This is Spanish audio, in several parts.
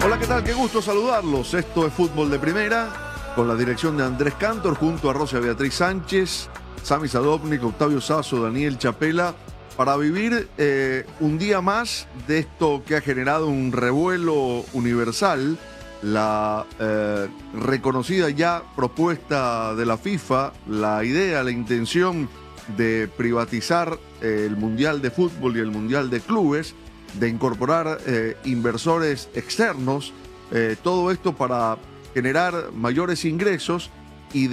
Hola, ¿qué tal? Qué gusto saludarlos. Esto es Fútbol de Primera, con la dirección de Andrés Cantor, junto a Rosa Beatriz Sánchez, Sami Sadovnik, Octavio Sazo, Daniel Chapela, para vivir un día más de esto que ha generado un revuelo universal, la reconocida ya propuesta de la FIFA, la idea, la intención de privatizar el Mundial de Fútbol y el Mundial de Clubes, de incorporar inversores externos, todo esto para generar mayores ingresos y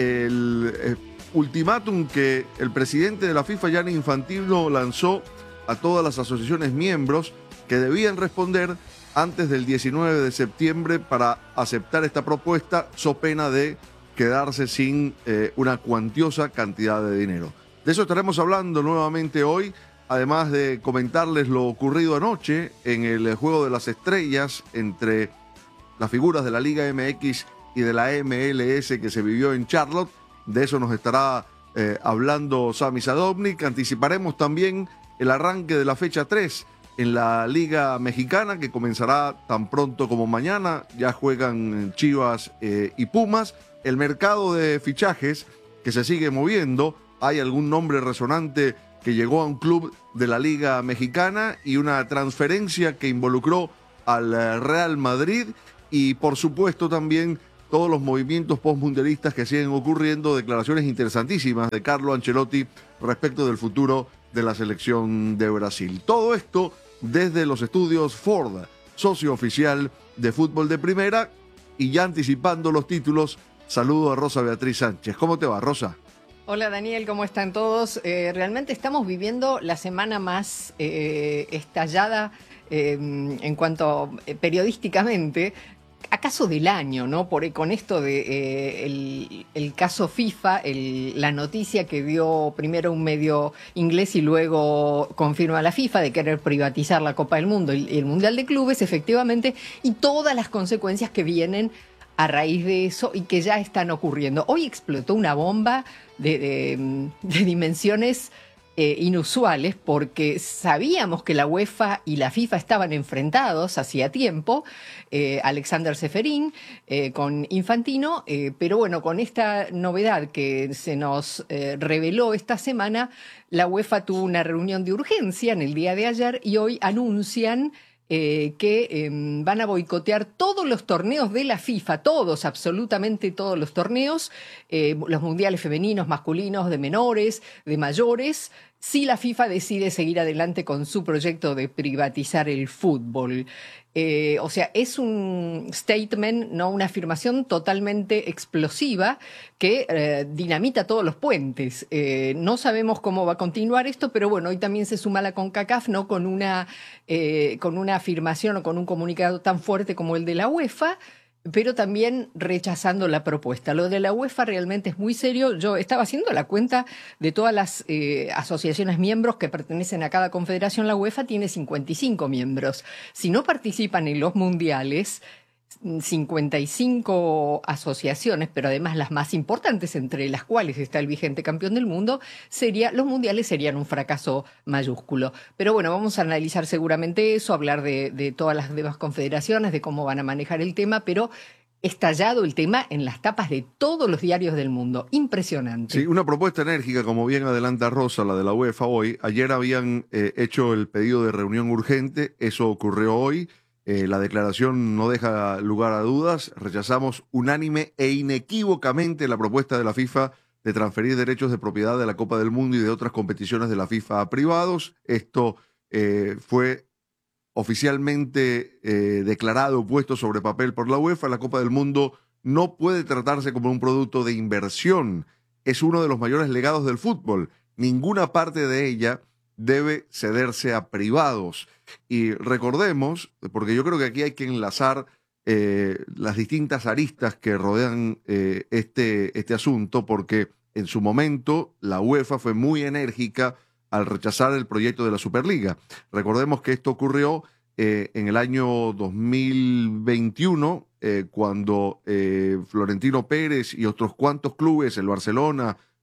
del ultimátum que el presidente de la FIFA, Gianni Infantino, lanzó a todas las asociaciones miembros que debían responder antes del 19 de septiembre para aceptar esta propuesta, so pena de quedarse sin una cuantiosa cantidad de dinero. De eso estaremos hablando nuevamente hoy, además de comentarles lo ocurrido anoche en el Juego de las Estrellas entre las figuras de la Liga MX y de la MLS que se vivió en Charlotte. De eso nos estará hablando Sami Sadovnik. Anticiparemos también el arranque de la fecha 3 en la Liga Mexicana, que comenzará tan pronto como mañana. Ya juegan Chivas y Pumas. El mercado de fichajes que se sigue moviendo. Hay algún nombre resonante que llegó a un club de la Liga Mexicana y una transferencia que involucró al Real Madrid y por supuesto también todos los movimientos postmundialistas que siguen ocurriendo, declaraciones interesantísimas de Carlo Ancelotti respecto del futuro de la selección de Brasil. Todo esto desde los estudios Ford, socio oficial de Fútbol de Primera, y ya anticipando los títulos, saludo a Rosa Beatriz Sánchez. ¿Cómo te va, Rosa? Hola Daniel, ¿cómo están todos? Realmente estamos viviendo la semana más estallada en cuanto periodísticamente, acaso del año, ¿no? Con esto de el caso FIFA, la noticia que dio primero un medio inglés y luego confirma la FIFA de querer privatizar la Copa del Mundo y el Mundial de Clubes, efectivamente, y todas las consecuencias que vienen a raíz de eso y que ya están ocurriendo. Hoy explotó una bomba de dimensiones inusuales, porque sabíamos que la UEFA y la FIFA estaban enfrentados hacía tiempo, Alexander Ceferin con Infantino, pero bueno, con esta novedad que se nos reveló esta semana, la UEFA tuvo una reunión de urgencia en el día de ayer y hoy anuncian que van a boicotear todos los torneos de la FIFA, todos, absolutamente todos los torneos, los mundiales femeninos, masculinos, de menores, de mayores, si la FIFA decide seguir adelante con su proyecto de privatizar el fútbol. O sea, es un statement, ¿no? Una afirmación totalmente explosiva que dinamita todos los puentes. No sabemos cómo va a continuar esto, pero bueno, hoy también se suma la CONCACAF, ¿no? Con una afirmación o con un comunicado tan fuerte como el de la UEFA, pero también rechazando la propuesta. Lo de la UEFA realmente es muy serio. Yo estaba haciendo la cuenta de todas las asociaciones miembros que pertenecen a cada confederación. La UEFA tiene 55 miembros. Si no participan en los mundiales, 55 asociaciones, pero además las más importantes, entre las cuales está el vigente campeón del mundo, los mundiales serían un fracaso mayúsculo. Pero bueno, vamos a analizar seguramente eso, hablar de todas las demás confederaciones, de cómo van a manejar el tema, pero estallado el tema en las tapas de todos los diarios del mundo. Impresionante. Sí, una propuesta enérgica, como bien adelanta Rosa, la de la UEFA hoy. Ayer habían hecho el pedido de reunión urgente, eso ocurrió hoy. La declaración no deja lugar a dudas. Rechazamos unánime e inequívocamente la propuesta de la FIFA de transferir derechos de propiedad de la Copa del Mundo y de otras competiciones de la FIFA a privados. Esto fue oficialmente declarado, puesto sobre papel por la UEFA. La Copa del Mundo no puede tratarse como un producto de inversión. Es uno de los mayores legados del fútbol. Ninguna parte de ella debe cederse a privados. Y recordemos, porque yo creo que aquí hay que enlazar las distintas aristas que rodean este asunto, porque en su momento la UEFA fue muy enérgica al rechazar el proyecto de la Superliga. Recordemos que esto ocurrió en el año 2021, cuando Florentino Pérez y otros cuantos clubes, el Barcelona,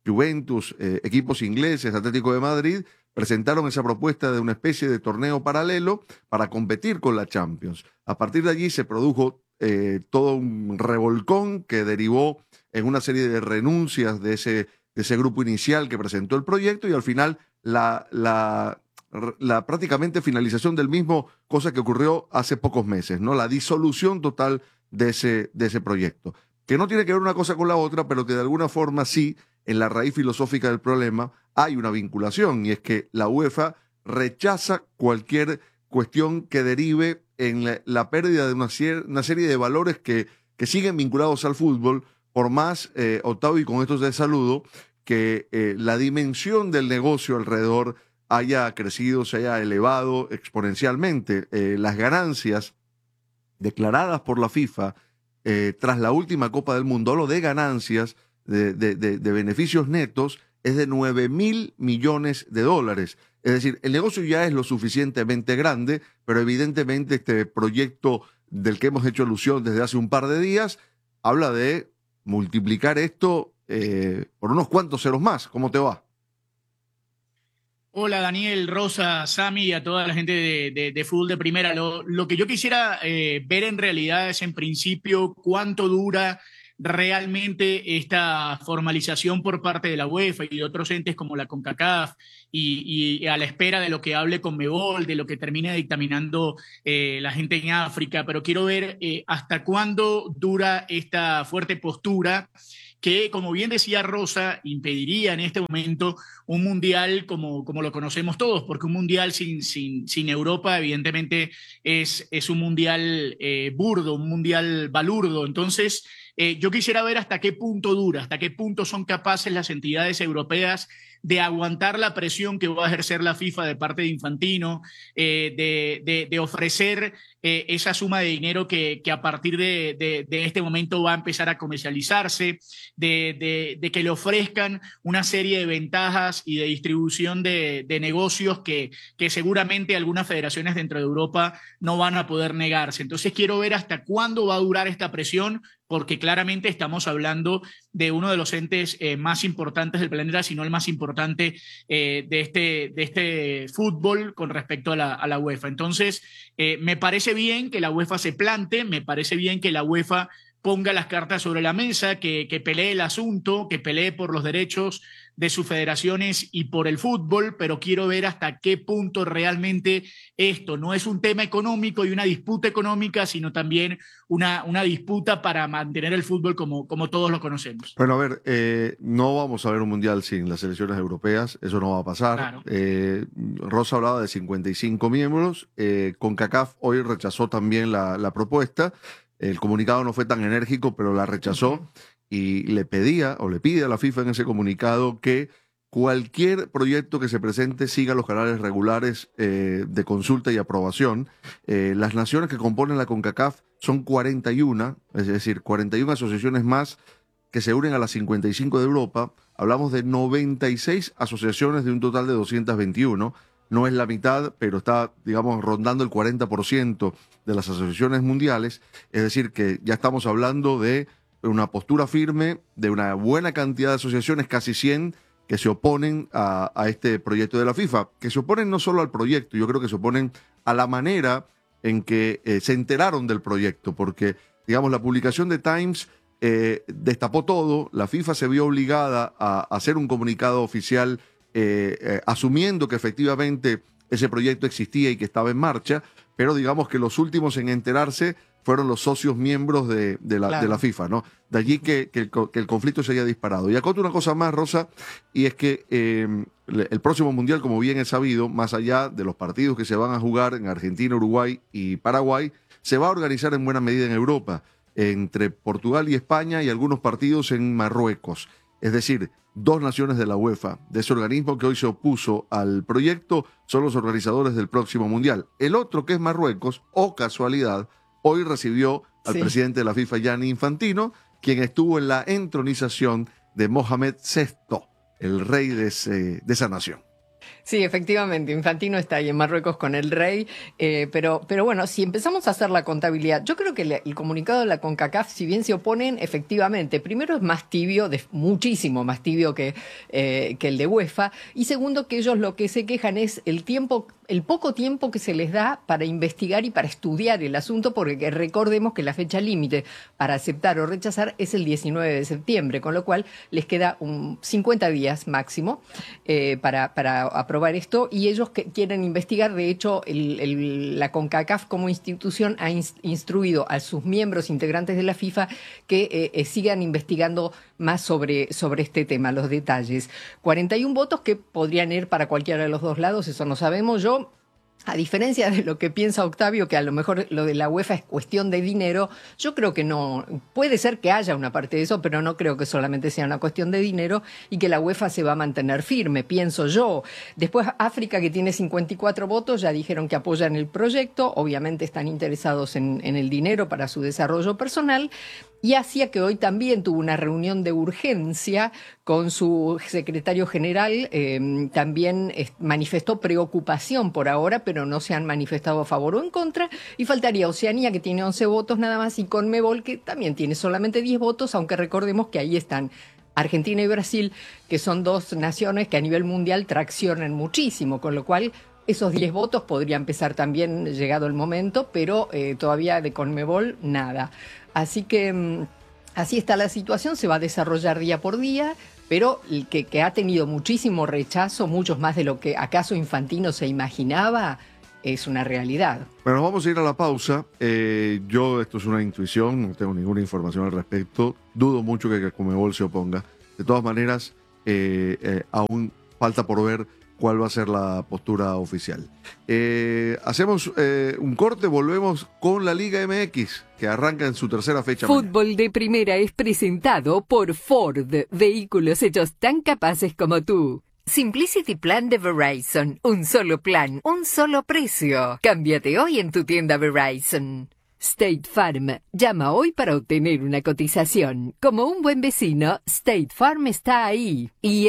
Juventus, equipos ingleses, Atlético de Madrid, presentaron esa propuesta de una especie de torneo paralelo para competir con la Champions. A partir de allí se produjo todo un revolcón que derivó en una serie de renuncias de ese grupo inicial que presentó el proyecto y al final la prácticamente finalización del mismo, cosa que ocurrió hace pocos meses, ¿no? La disolución total de ese proyecto, que no tiene que ver una cosa con la otra, pero que de alguna forma sí, en la raíz filosófica del problema, hay una vinculación, y es que la UEFA rechaza cualquier cuestión que derive en la pérdida de una serie de valores que siguen vinculados al fútbol, por más, Octavio, y con esto te saludo, que la dimensión del negocio alrededor haya crecido, se haya elevado exponencialmente. Las ganancias declaradas por la FIFA tras la última Copa del Mundo, hablo de ganancias, de beneficios netos, es de 9.000 millones de dólares. Es decir, el negocio ya es lo suficientemente grande, pero evidentemente este proyecto del que hemos hecho alusión desde hace un par de días habla de multiplicar esto por unos cuantos ceros más. ¿Cómo te va? Hola Daniel, Rosa, Sami y a toda la gente de Fútbol de Primera. Lo que yo quisiera ver en realidad es en principio cuánto dura realmente esta formalización por parte de la UEFA y de otros entes como la CONCACAF y a la espera de lo que hable Conmebol, de lo que termine dictaminando la gente en África, pero quiero ver hasta cuándo dura esta fuerte postura que, como bien decía Rosa, impediría en este momento un mundial como lo conocemos todos, porque un mundial sin Europa evidentemente es un mundial burdo, un mundial balurdo. Entonces, yo quisiera ver hasta qué punto dura, hasta qué punto son capaces las entidades europeas de aguantar la presión que va a ejercer la FIFA de parte de Infantino, de ofrecer esa suma de dinero que a partir de este momento va a empezar a comercializarse, de que le ofrezcan una serie de ventajas y de distribución de negocios que seguramente algunas federaciones dentro de Europa no van a poder negarse. Entonces quiero ver hasta cuándo va a durar esta presión, porque claramente estamos hablando de uno de los entes más importantes del planeta, si no el más importante de este fútbol con respecto a la UEFA. Entonces, me parece bien que la UEFA se plante, me parece bien que la UEFA ponga las cartas sobre la mesa, que pelee el asunto, que pelee por los derechos de sus federaciones y por el fútbol, pero quiero ver hasta qué punto realmente esto no es un tema económico y una disputa económica, sino también una disputa para mantener el fútbol como todos lo conocemos. Bueno, a ver, no vamos a ver un mundial sin las selecciones europeas, eso no va a pasar. Claro. Rosa hablaba de 55 miembros, CONCACAF hoy rechazó también la propuesta. El comunicado no fue tan enérgico, pero la rechazó y le pide a la FIFA en ese comunicado que cualquier proyecto que se presente siga los canales regulares de consulta y aprobación. Las naciones que componen la CONCACAF son 41, es decir, 41 asociaciones más que se unen a las 55 de Europa. Hablamos de 96 asociaciones de un total de 221. No es la mitad, pero está, digamos, rondando el 40% de las asociaciones mundiales. Es decir, que ya estamos hablando de una postura firme, de una buena cantidad de asociaciones, casi 100, que se oponen a este proyecto de la FIFA. Que se oponen no solo al proyecto, yo creo que se oponen a la manera en que se enteraron del proyecto, porque, digamos, la publicación de Times destapó todo. La FIFA se vio obligada a hacer un comunicado oficial asumiendo que efectivamente ese proyecto existía y que estaba en marcha, pero digamos que los últimos en enterarse fueron los socios miembros de la FIFA, ¿no? De allí que el conflicto se haya disparado. Y acoto una cosa más, Rosa, y es que el próximo Mundial, como bien es sabido, más allá de los partidos que se van a jugar en Argentina, Uruguay y Paraguay, se va a organizar en buena medida en Europa, entre Portugal y España, y algunos partidos en Marruecos. Es decir, dos naciones de la UEFA, de ese organismo que hoy se opuso al proyecto, son los organizadores del próximo Mundial. El otro, que es Marruecos, o casualidad, hoy recibió al presidente de la FIFA, Gianni Infantino, quien estuvo en la entronización de Mohamed VI, el rey de esa nación. Sí, efectivamente, Infantino está ahí en Marruecos con el rey, pero bueno, si empezamos a hacer la contabilidad, yo creo que el comunicado de la CONCACAF, si bien se oponen, efectivamente, primero es más tibio, muchísimo más tibio que el de UEFA, y segundo que ellos lo que se quejan es el poco tiempo que se les da para investigar y para estudiar el asunto, porque recordemos que la fecha límite para aceptar o rechazar es el 19 de septiembre, con lo cual les queda 50 días máximo para aprobar esto, y ellos quieren investigar. De hecho, la CONCACAF como institución ha instruido a sus miembros integrantes de la FIFA que sigan investigando más sobre este tema, los detalles. 41 votos que podrían ir para cualquiera de los dos lados, eso no sabemos. Yo, a diferencia de lo que piensa Octavio, que a lo mejor lo de la UEFA es cuestión de dinero, yo creo que no. Puede ser que haya una parte de eso, pero no creo que solamente sea una cuestión de dinero y que la UEFA se va a mantener firme, pienso yo. Después, África, que tiene 54 votos, ya dijeron que apoyan el proyecto, obviamente están interesados en el dinero para su desarrollo personal. Y Asia, que hoy también tuvo una reunión de urgencia con su secretario general, también manifestó preocupación por ahora, pero no se han manifestado a favor o en contra. Y faltaría Oceanía, que tiene 11 votos nada más, y Conmebol, que también tiene solamente 10 votos, aunque recordemos que ahí están Argentina y Brasil, que son dos naciones que a nivel mundial traccionan muchísimo, con lo cual esos 10 votos podría empezar también llegado el momento, pero todavía de Conmebol nada. Así que así está la situación, se va a desarrollar día por día, pero que ha tenido muchísimo rechazo, muchos más de lo que acaso Infantino se imaginaba, es una realidad. Bueno, vamos a ir a la pausa. Esto es una intuición, no tengo ninguna información al respecto. Dudo mucho que Conmebol se oponga. De todas maneras, aún falta por ver cuál va a ser la postura oficial. Hacemos un corte, volvemos con la Liga MX, que arranca en su tercera fecha. Fútbol de Primera es presentado por Ford, vehículos hechos tan capaces como tú. Simplicity Plan de Verizon, un solo plan, un solo precio. Cámbiate hoy en tu tienda Verizon. State Farm. Llama hoy para obtener una cotización. Como un buen vecino, State Farm está ahí. Y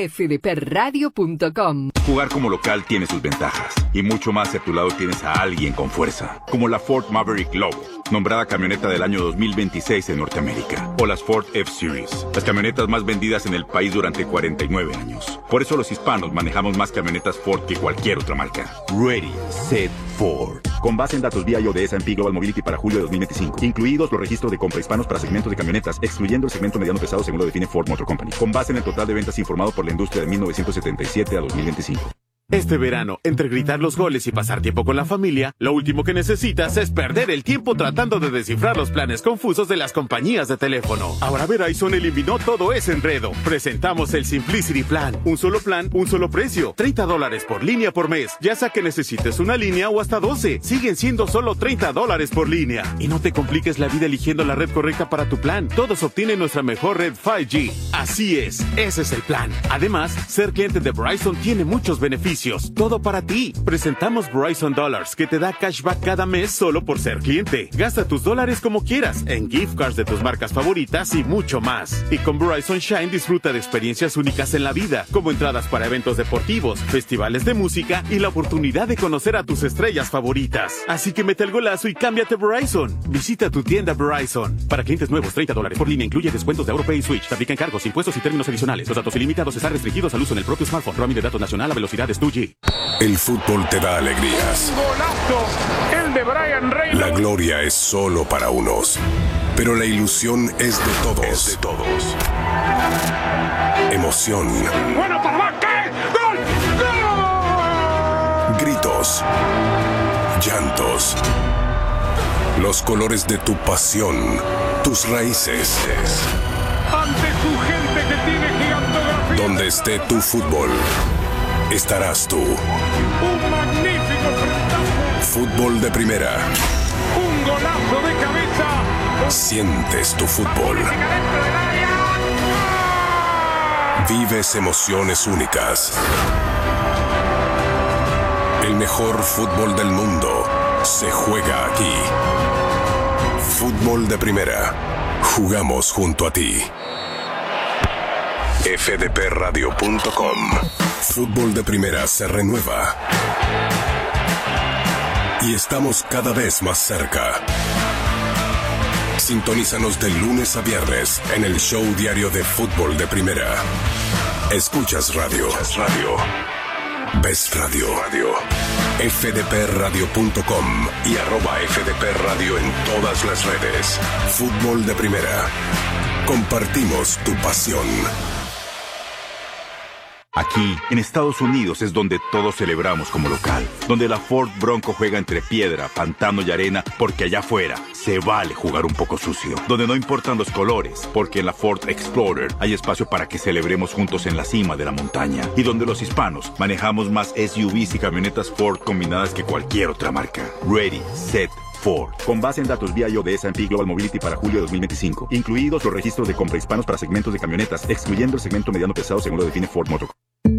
fdpradio.com. Jugar como local tiene sus ventajas. Y mucho más si a tu lado tienes a alguien con fuerza. Como la Ford Maverick Lobo, nombrada camioneta del año 2026 en Norteamérica. O las Ford F-Series, las camionetas más vendidas en el país durante 49 años. Por eso los hispanos manejamos más camionetas Ford que cualquier otra marca. Ready, Set, Ford. Con base en datos BIOD de S&P Global Mobility para julio de 2025. Incluidos los registros de compra hispanos para segmentos de camionetas, excluyendo el segmento mediano pesado según lo define Ford Motor Company. Con base en el total de ventas informado por la industria de 1977 a 2025. Este verano, entre gritar los goles y pasar tiempo con la familia, lo último que necesitas es perder el tiempo tratando de descifrar los planes confusos de las compañías de teléfono. Ahora Verizon eliminó todo ese enredo. Presentamos el Simplicity Plan. Un solo plan, un solo precio. $30 por línea por mes. Ya sea que necesites una línea o hasta 12. Siguen siendo solo $30 por línea. Y no te compliques la vida eligiendo la red correcta para tu plan. Todos obtienen nuestra mejor red 5G. Así es, ese es el plan. Además, ser cliente de Verizon tiene muchos beneficios. Todo para ti. Presentamos Verizon Dollars, que te da cashback cada mes solo por ser cliente. Gasta tus dólares como quieras, en gift cards de tus marcas favoritas y mucho más. Y con Verizon Shine disfruta de experiencias únicas en la vida, como entradas para eventos deportivos, festivales de música y la oportunidad de conocer a tus estrellas favoritas. Así que mete el golazo y cámbiate a Verizon. Visita tu tienda Verizon. Para clientes nuevos, $30 por línea incluye descuentos de AuroPay y Switch. Te aplican cargos, impuestos y términos adicionales. Los datos ilimitados están restringidos al uso en el propio smartphone. Roaming de datos nacional a velocidades 2G. El fútbol te da alegrías. ¡Golazo! El de Brian Reynolds. La gloria es solo para unos, pero la ilusión es de todos. Emoción. ¡Bueno, para qué! ¡Gol! ¡Gol! Gritos. Llantos. Los colores de tu pasión. Tus raíces. Ante su gente que tiene gigantografía. Donde esté tu fútbol, estarás tú. Un magnífico frentazo. Fútbol de Primera. Un golazo de cabeza. Sientes tu fútbol. Vives emociones únicas. El mejor fútbol del mundo se juega aquí. Fútbol de Primera. Jugamos junto a ti. fdpradio.com. Fútbol de Primera se renueva. Y estamos cada vez más cerca. Sintonízanos de lunes a viernes en el show diario de Fútbol de Primera. Escuchas radio. Ves radio. fdpradio.com y @fdpradio en todas las redes. Fútbol de Primera. Compartimos tu pasión. Aquí, en Estados Unidos, es donde todos celebramos como local. Donde la Ford Bronco juega entre piedra, pantano y arena, porque allá afuera se vale jugar un poco sucio. Donde no importan los colores, porque en la Ford Explorer hay espacio para que celebremos juntos en la cima de la montaña. Y donde los hispanos manejamos más SUVs y camionetas Ford combinadas que cualquier otra marca. Ready, set, Ford. Con base en datos BIO de S&P Global Mobility para julio de 2025. Incluidos los registros de compra hispanos para segmentos de camionetas, excluyendo el segmento mediano pesado según lo define Ford Motor.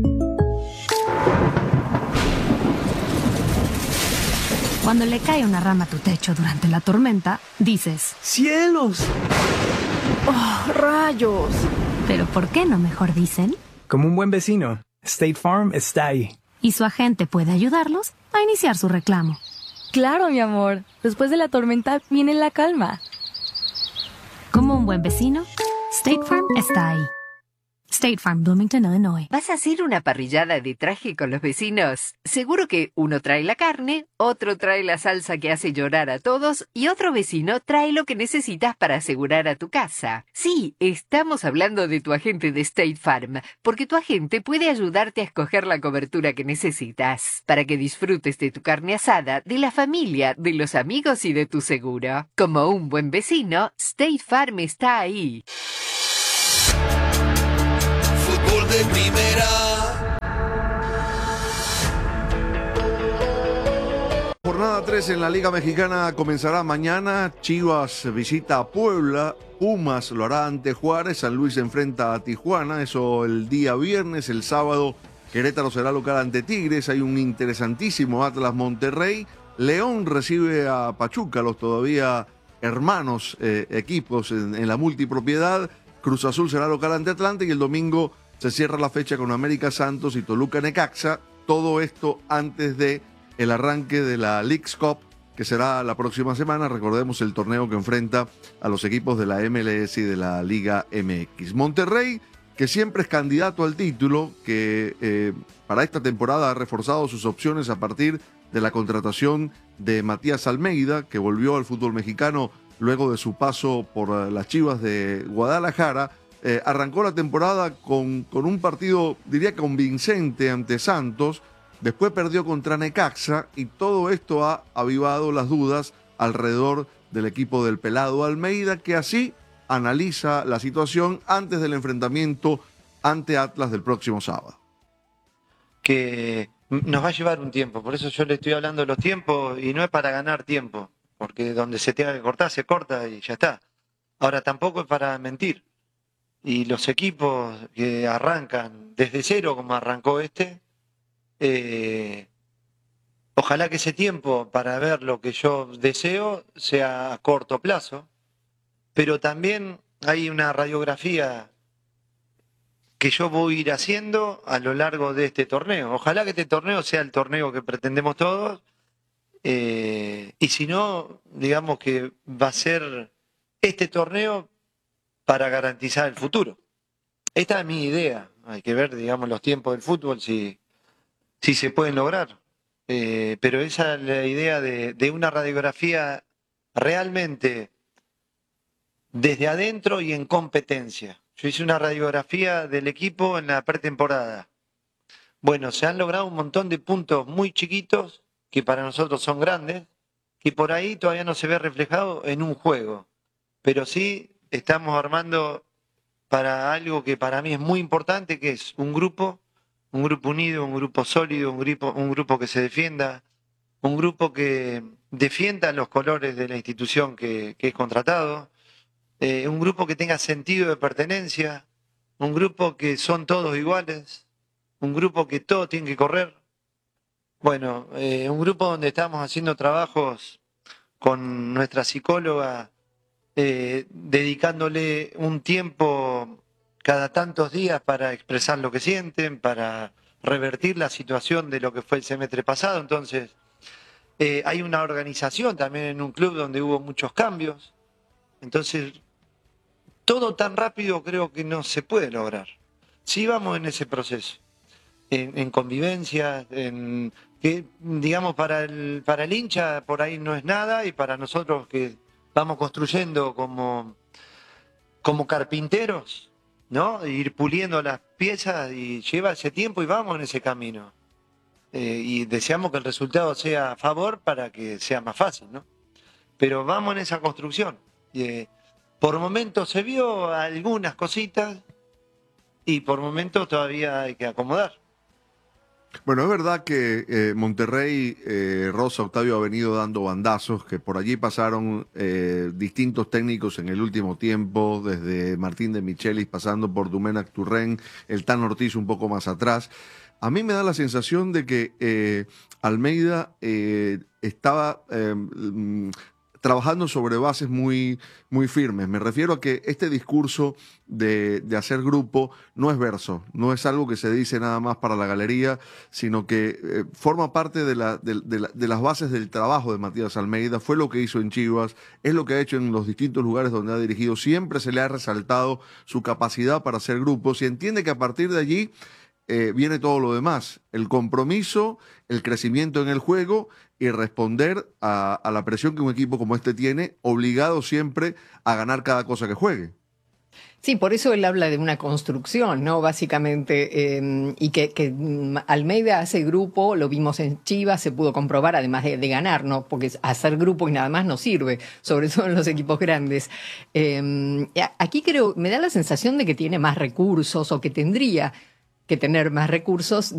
Cuando le cae una rama a tu techo durante la tormenta, dices: ¡cielos! ¡Oh, rayos! Pero ¿por qué no mejor dicen? Como un buen vecino, State Farm está ahí. Y su agente puede ayudarlos a iniciar su reclamo. Claro, mi amor. Después de la tormenta viene la calma. Como un buen vecino, State Farm está ahí. State Farm, Bloomington, Illinois. ¿Vas a hacer una parrillada de traje con los vecinos? Seguro que uno trae la carne, otro trae la salsa que hace llorar a todos y otro vecino trae lo que necesitas para asegurar a tu casa. Sí, estamos hablando de tu agente de State Farm, porque tu agente puede ayudarte a escoger la cobertura que necesitas para que disfrutes de tu carne asada, de la familia, de los amigos y de tu seguro. Como un buen vecino, State Farm está ahí. De Primera. Jornada 3 en la Liga Mexicana comenzará mañana. Chivas visita a Puebla. Pumas lo hará ante Juárez. San Luis se enfrenta a Tijuana. Eso el día viernes. El sábado Querétaro será local ante Tigres. Hay un interesantísimo Atlas Monterrey. León recibe a Pachuca, los todavía hermanos equipos en la multipropiedad. Cruz Azul será local ante Atlante y el domingo se cierra la fecha con América Santos y Toluca Necaxa. Todo esto antes de el arranque de la Leagues Cup, que será la próxima semana. Recordemos el torneo que enfrenta a los equipos de la MLS y de la Liga MX. Monterrey, que siempre es candidato al título, que para esta temporada ha reforzado sus opciones a partir de la contratación de Matías Almeida, que volvió al fútbol mexicano luego de su paso por las Chivas de Guadalajara. Arrancó la temporada con un partido, diría, convincente ante Santos. Después perdió contra Necaxa y todo esto ha avivado las dudas alrededor del equipo del pelado Almeida, que así analiza la situación antes del enfrentamiento ante Atlas del próximo sábado. Que nos va a llevar un tiempo, por eso yo le estoy hablando de los tiempos y no es para ganar tiempo, porque donde se tenga que cortar, se corta y ya está. Ahora tampoco es para mentir. Y los equipos que arrancan desde cero, como arrancó ojalá que ese tiempo para ver lo que yo deseo sea a corto plazo, pero también hay una radiografía que yo voy a ir haciendo a lo largo de este torneo. Ojalá que este torneo sea el torneo que pretendemos todos, y si no, digamos que va a ser este torneo para garantizar el futuro. Esta es mi idea. Hay que ver, digamos, los tiempos del fútbol, si se pueden lograr. Pero esa es la idea de una radiografía realmente desde adentro y en competencia. Yo hice una radiografía del equipo en la pretemporada. Bueno, se han logrado un montón de puntos muy chiquitos, que para nosotros son grandes, que por ahí todavía no se ve reflejado en un juego. Pero sí estamos armando para algo que para mí es muy importante, que es un grupo unido, un grupo sólido, un grupo que se defienda, un grupo que defienda los colores de la institución que es contratado, un grupo que tenga sentido de pertenencia, un grupo que son todos iguales, un grupo que todos tienen que correr. Bueno, un grupo donde estamos haciendo trabajos con nuestra psicóloga, dedicándole un tiempo cada tantos días para expresar lo que sienten, para revertir la situación de lo que fue el semestre pasado. Entonces, hay una organización también en un club donde hubo muchos cambios. Entonces, todo tan rápido creo que no se puede lograr. Sí vamos en ese proceso, en convivencia, que digamos para el hincha por ahí no es nada, y para nosotros que vamos construyendo como carpinteros, ¿no? Ir puliendo las piezas, y lleva ese tiempo y vamos en ese camino. Y deseamos que el resultado sea a favor para que sea más fácil, ¿no? Pero vamos en esa construcción. Por momentos se vio algunas cositas y por momentos todavía hay que acomodar. Bueno, es verdad que Monterrey, Rosa, Octavio, ha venido dando bandazos, que por allí pasaron distintos técnicos en el último tiempo, desde Martín de Michelis, pasando por Domènec Torrent, el Tan Ortiz un poco más atrás. A mí me da la sensación de que Almeida estaba trabajando sobre bases muy, muy firmes. Me refiero a que este discurso de hacer grupo no es verso, no es algo que se dice nada más para la galería, sino que forma parte de las bases del trabajo de Matías Almeida. Fue lo que hizo en Chivas, es lo que ha hecho en los distintos lugares donde ha dirigido. Siempre se le ha resaltado su capacidad para hacer grupos, y entiende que a partir de allí viene todo lo demás: el compromiso, el crecimiento en el juego y responder a la presión que un equipo como este tiene, obligado siempre a ganar cada cosa que juegue. Sí, por eso él habla de una construcción, ¿no? Básicamente, y que Almeida hace grupo, lo vimos en Chivas, se pudo comprobar, además de ganar, ¿no? Porque hacer grupo y nada más no sirve, sobre todo en los equipos grandes. Aquí creo, me da la sensación de que tiene más recursos, o que tendría que tener más recursos